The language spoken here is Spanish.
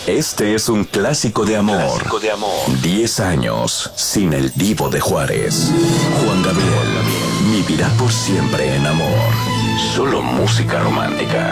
Este es un clásico de amor. 10 años sin el Divo de Juárez. Juan Gabriel vivirá por siempre en amor. Solo música romántica.